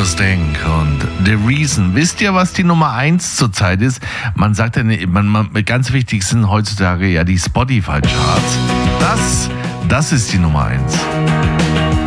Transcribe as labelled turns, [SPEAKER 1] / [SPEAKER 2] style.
[SPEAKER 1] Stink und The Reason. Wisst ihr, was die Nummer 1 zurzeit ist? Man sagt ja, ganz wichtig sind heutzutage ja die Spotify-Charts. Das ist die Nummer 1.